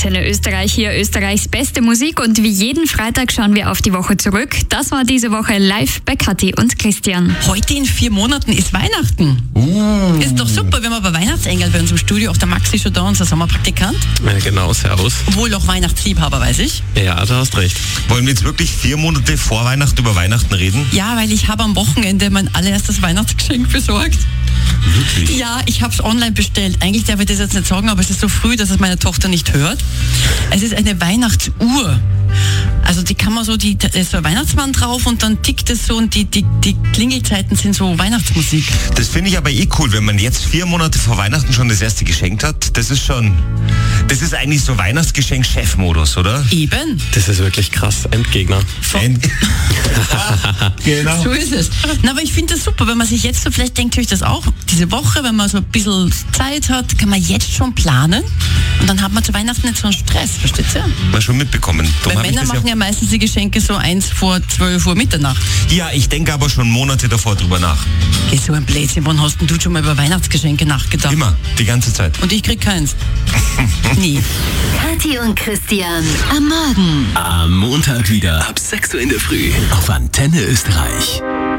Antenne Österreich, hier Österreichs beste Musik, und wie jeden Freitag schauen wir auf die Woche zurück. Das war diese Woche live bei Kathi und Christian. Heute in 4 Monaten ist Weihnachten. Ist doch super, wir haben aber Weihnachtsengel bei uns im Studio, auch der Maxi schon da, unser Sommerpraktikant. Ja, genau, servus. Wohl auch Weihnachtsliebhaber, weiß ich. Ja, du hast recht. Wollen wir jetzt wirklich 4 Monate vor Weihnachten über Weihnachten reden? Ja, weil ich habe am Wochenende mein allererstes Weihnachtsgeschenk besorgt. Wirklich? Ja, ich habe es online bestellt. Eigentlich darf ich das jetzt nicht sagen, aber es ist so früh, dass es meine Tochter nicht hört. Es ist eine Weihnachtsuhr. Also die kann man so, da ist so ein Weihnachtsmann drauf und dann tickt es so und die Klingelzeiten sind so Weihnachtsmusik. Das finde ich aber cool, wenn man jetzt 4 Monate vor Weihnachten schon das erste geschenkt hat. Das ist eigentlich so Weihnachtsgeschenk-Chef-Modus, oder? Eben. Das ist wirklich krass. Endgegner. Genau. So ist es. Na, aber ich finde das super, wenn man sich jetzt so, vielleicht denkt ihr euch das auch, diese Woche, wenn man so ein bisschen Zeit hat, kann man jetzt schon planen und dann hat man zu Weihnachten nicht so einen Stress, versteht ihr? Mal schon mitbekommen. Weil Männer machen ja meistens die Geschenke so 1 vor 12 Uhr Mitternacht. Ja, ich denke aber schon Monate davor drüber nach. Geh, so ein Blödsinn, wann hast denn du schon mal über Weihnachtsgeschenke nachgedacht? Immer, die ganze Zeit. Und ich krieg keins. Nie. Kathi und Christian am Morgen. Am Montag wieder ab 6 Uhr in der Früh auf Antenne Österreich.